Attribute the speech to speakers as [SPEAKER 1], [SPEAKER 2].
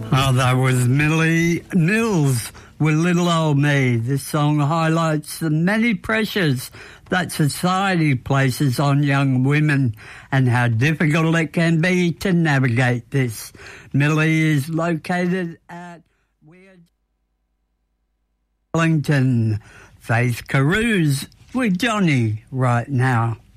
[SPEAKER 1] Oh, that was Millie Mills with Little Old Me. This song highlights the many pressures that society places on young women and how difficult it can be to navigate this. Millie is located at Wellington. Faith Carews with Johnny right now.